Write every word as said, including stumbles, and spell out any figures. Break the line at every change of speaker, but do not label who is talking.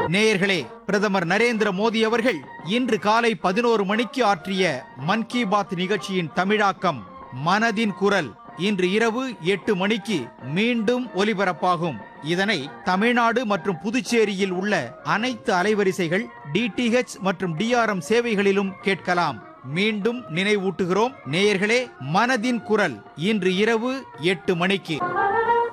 நேயர்களே, பிரதமர் நரேந்திர மோடி அவர்கள் இன்று காலை பதினோரு மணிக்கு ஆற்றிய மன் கி பாத் நிகழ்ச்சியின் தமிழாக்கம் மனதின் குரல் இன்று இரவு எட்டு மணிக்கு மீண்டும் ஒலிபரப்பாகும். இதனை தமிழ்நாடு மற்றும் புதுச்சேரியில் உள்ள அனைத்து அலைவரிசைகள், டிடிஹெச் மற்றும் டிஆர்எம் சேவைகளிலும் கேட்கலாம். மீண்டும் நினைவூட்டுகிறோம் நேயர்களே, மனதின் குரல் இன்று இரவு எட்டு மணிக்கு.